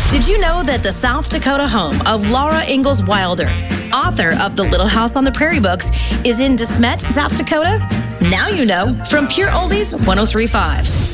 Did you know that the South Dakota home of Laura Ingalls Wilder, author of the Little House on the Prairie books, is in De Smet, South Dakota? Now you know from Pure Oldies 103.5.